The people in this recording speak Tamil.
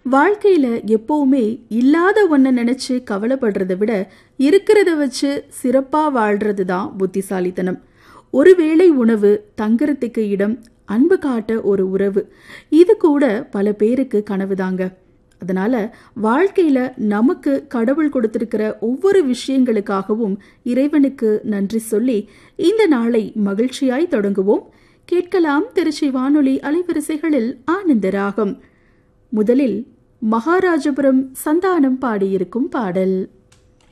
வாழ்க்கையில எப்பவுமே இல்லாத ஒன்ன நினைச்சு கவலைப்படுறதை விட இருக்கிறத வச்சு சிறப்பா வாழ்றது தான் புத்திசாலித்தனம். ஒருவேளை உணவு, தங்குறதுக்கு இடம், அன்பு காட்ட ஒரு உறவு, இது கூட பல பேருக்கு கனவுதாங்க. அதனால வாழ்க்கையில நமக்கு கடவுள் கொடுத்திருக்கிற ஒவ்வொரு விஷயங்களுக்காகவும் இறைவனுக்கு நன்றி சொல்லி இந்த நாளை மகிழ்ச்சியாய் தொடங்குவோம். கேட்கலாம் திருச்சி வானொலி அலைவரிசைகளில் ஆனந்த ராகம். முதலில் மகாராஜபுரம் சந்தானம் பாடியிருக்கும் பாடல்.